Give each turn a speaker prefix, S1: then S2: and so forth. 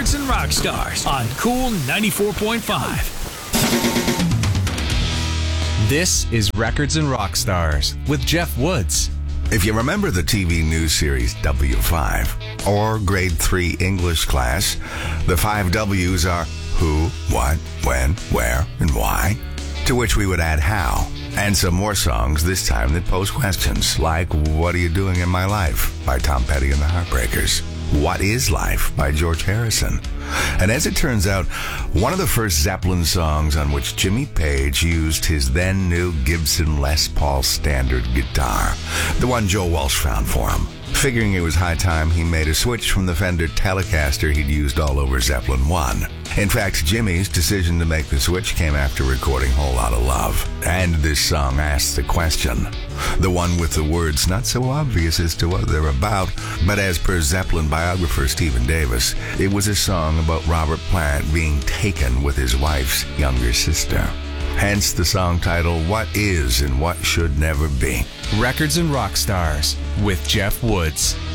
S1: Records and Rock Stars on Cool 94.5.
S2: This is Records and Rock Stars with Jeff Woods.
S3: If you remember the TV news series W5 or grade 3 English class, the 5 W's are who, what, when, where, and why, to which we would add how, and some more songs this time that pose questions like What Are You Doing in My Life by Tom Petty and the Heartbreakers, What Is Life by George Harrison. And as it turns out, one of the first Zeppelin songs on which Jimmy Page used his then new Gibson Les Paul standard guitar, the one Joe Walsh found for him. Figuring it was high time he made a switch from the Fender Telecaster he'd used all over Zeppelin 1. In fact, Jimmy's decision to make the switch came after recording Whole Lotta Love. And this song asks the question, the one with the words not so obvious as to what they're about, but as per Zeppelin biographer Stephen Davis, it was a song about Robert Plant being taken with his wife's younger sister. Hence the song title, What Is and What Should Never Be.
S2: Records and Rock Stars with Jeff Woods.